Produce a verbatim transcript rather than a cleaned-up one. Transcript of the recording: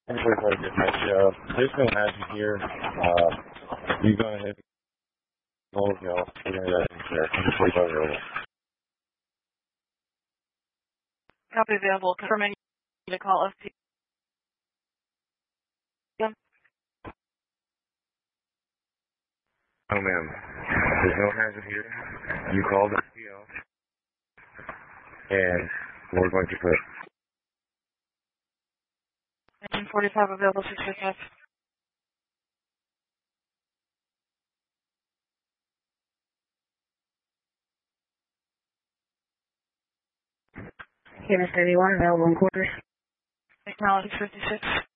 Everybody get my show. There's no hazard here. Uh, you go ahead and hold y'all. We're going to let him share. I'm just waiting over. Copy available. Confirming to call F P M. Oh, ma'am. There's no hazard here. You called F P O. And we're going to put. Engine forty-five available, six fifty-five. K M S thirty-one available in quarters. Acknowledge six fifty-six.